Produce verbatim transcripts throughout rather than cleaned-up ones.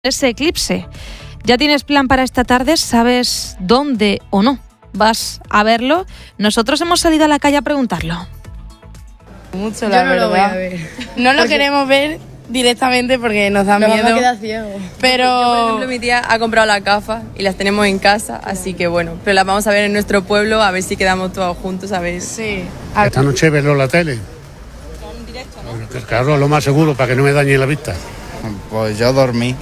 ese eclipse. ¿Ya tienes plan para esta tarde? ¿Sabes dónde o no vas a verlo? Nosotros hemos salido a la calle a preguntarlo. Mucho, la Yo no verdad. lo voy a ver. No lo Porque queremos ver directamente porque nos da nos miedo. vamos a quedar ciegos. Pero Yo, por ejemplo, mi tía ha comprado las gafas y las tenemos en casa, así que bueno, pero las vamos a ver en nuestro pueblo, a ver si quedamos todos juntos, a ver. sí. Esta noche verlo en la tele. Bueno, que claro, lo más seguro para que no me dañe la vista. Pues yo dormí.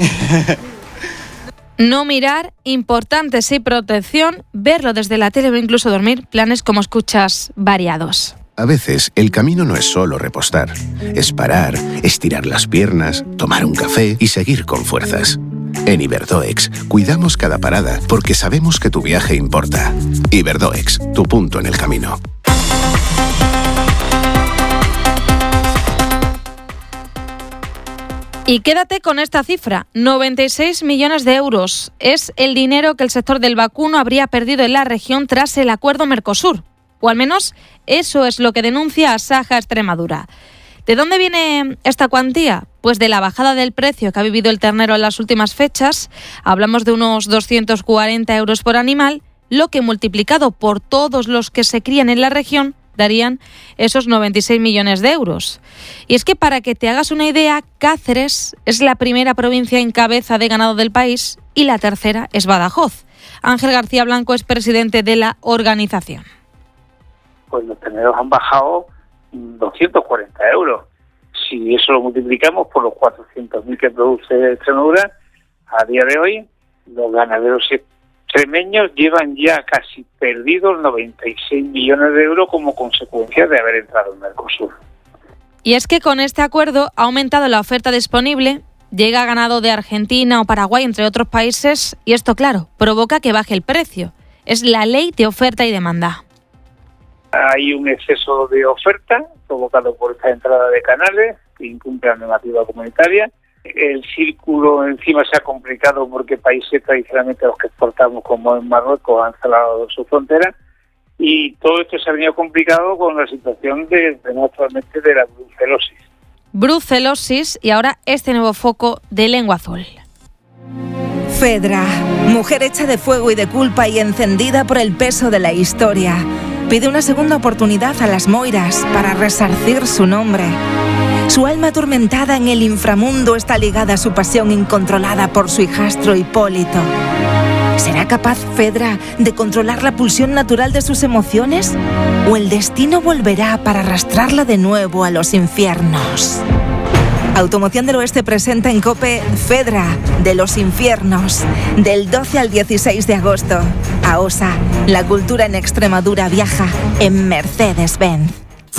No mirar, importante, sí, protección, verlo desde la tele o incluso dormir, planes como escuchas variados. A veces el camino no es solo repostar, es parar, estirar las piernas, tomar un café y seguir con fuerzas. En Iberdoex cuidamos cada parada porque sabemos que tu viaje importa. Iberdoex, tu punto en el camino. Y quédate con esta cifra, noventa y seis millones de euros. Es el dinero que el sector del vacuno habría perdido en la región tras el acuerdo Mercosur. O al menos eso es lo que denuncia Asaja Extremadura. ¿De dónde viene esta cuantía? Pues de la bajada del precio que ha vivido el ternero en las últimas fechas. Hablamos de unos doscientos cuarenta euros por animal, lo que multiplicado por todos los que se crían en la región darían esos noventa y seis millones de euros. Y es que para que te hagas una idea, Cáceres es la primera provincia en cabeza de ganado del país y la tercera es Badajoz. Ángel García Blanco es presidente de la organización. Pues los terneros han bajado doscientos cuarenta euros. Si eso lo multiplicamos por los cuatrocientos mil que produce Extremadura, a día de hoy los ganaderos extremeños llevan ya casi perdidos noventa y seis millones de euros como consecuencia de haber entrado en Mercosur. Y es que con este acuerdo ha aumentado la oferta disponible, llega ganado de Argentina o Paraguay, entre otros países, y esto, claro, provoca que baje el precio. Es la ley de oferta y demanda. Hay un exceso de oferta provocado por esta entrada de canales que incumple la normativa comunitaria. El círculo encima se ha complicado porque países tradicionalmente los que exportamos, como en Marruecos, han cerrado su frontera, y todo esto se ha venido complicado con la situación de, de actualmente de la brucelosis. Brucelosis y ahora este nuevo foco de lengua azul. Fedra, mujer hecha de fuego y de culpa y encendida por el peso de la historia, pide una segunda oportunidad a las Moiras para resarcir su nombre. Su alma atormentada en el inframundo está ligada a su pasión incontrolada por su hijastro Hipólito. ¿Será capaz Fedra de controlar la pulsión natural de sus emociones? ¿O el destino volverá para arrastrarla de nuevo a los infiernos? Automoción del Oeste presenta en COPE Fedra de los infiernos, del doce al dieciséis de agosto. A Osa, la cultura en Extremadura viaja en Mercedes-Benz.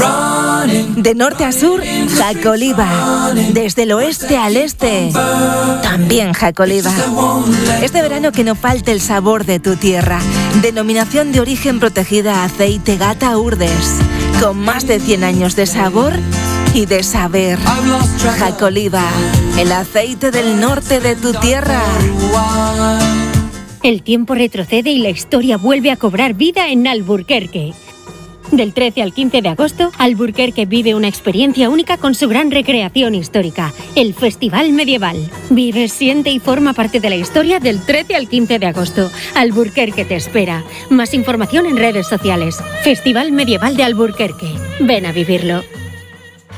De norte a sur, Jacoliva. Desde el oeste al este, también Jacoliva. Este verano que no falte el sabor de tu tierra. Denominación de origen protegida Aceite Gata Urdes. Con más de cien años de sabor y de saber. Jacoliva, el aceite del norte de tu tierra. El tiempo retrocede y la historia vuelve a cobrar vida en Alburquerque. Del trece al quince de agosto, Alburquerque vive una experiencia única con su gran recreación histórica, el Festival Medieval. Vive, siente y forma parte de la historia del trece al quince de agosto. Alburquerque te espera. Más información en redes sociales. Festival Medieval de Alburquerque. Ven a vivirlo.